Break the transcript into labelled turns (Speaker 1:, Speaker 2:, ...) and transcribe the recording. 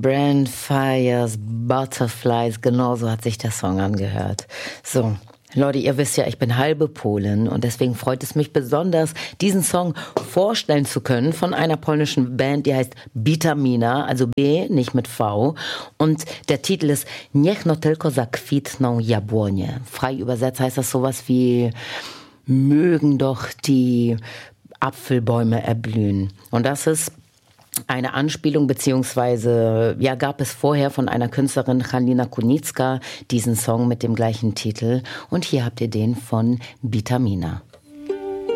Speaker 1: Brand Fires, Butterflies, genau so hat sich der Song angehört. So, Leute, ihr wisst ja, ich bin halbe Polin und deswegen freut es mich besonders, diesen Song vorstellen zu können von einer polnischen Band, die heißt Bitamina, also B, nicht mit V. Und der Titel ist Niech no tylko zakwitną jabłonie. Frei übersetzt heißt das sowas wie mögen doch die Apfelbäume erblühen. Und das ist eine Anspielung, beziehungsweise ja, gab es vorher von einer Künstlerin, Halina Kunicka, diesen Song mit dem gleichen Titel. Und hier habt ihr den von Bitamina.